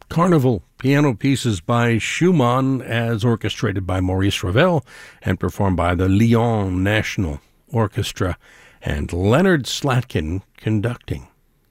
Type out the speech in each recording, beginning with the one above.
Carnival, piano pieces by Schumann as orchestrated by Maurice Ravel and performed by the Lyon National Orchestra, and Leonard Slatkin conducting.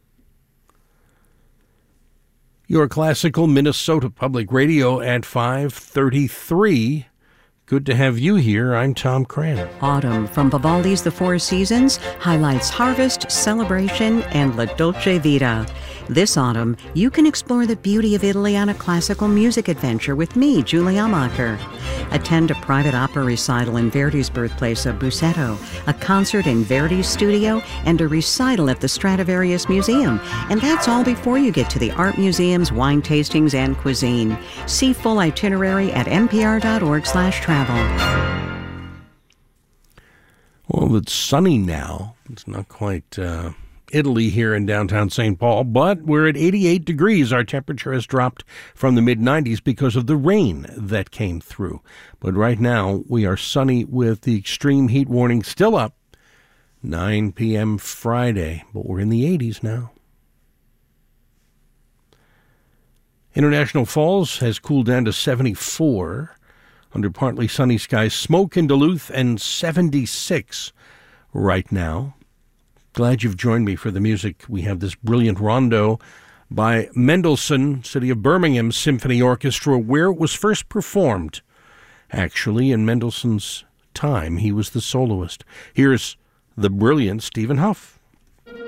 Your classical Minnesota Public Radio at 5:33. Good to have you here. I'm Tom Cran. Autumn from Vivaldi's The Four Seasons highlights harvest, celebration, and La Dolce Vita. This autumn, you can explore the beauty of Italy on a classical music adventure with me, Julie Amacher. Attend a private opera recital in Verdi's birthplace of Busseto, a concert in Verdi's studio, and a recital at the Stradivarius Museum. And that's all before you get to the art museums, wine tastings, and cuisine. See full itinerary at npr.org/travel. Well, it's sunny now. It's not quite Italy here in downtown St. Paul, but we're at 88 degrees. Our temperature has dropped from the mid-90s because of the rain that came through. But right now, we are sunny with the extreme heat warning still up. 9 p.m. Friday, but we're in the 80s now. International Falls has cooled down to 74 under partly sunny skies. Smoke in Duluth and 76 right now. Glad you've joined me for the music. We have this brilliant rondo by Mendelssohn, City of Birmingham Symphony Orchestra, where it was first performed. Actually, in Mendelssohn's time, he was the soloist. Here's the brilliant Stephen Hough.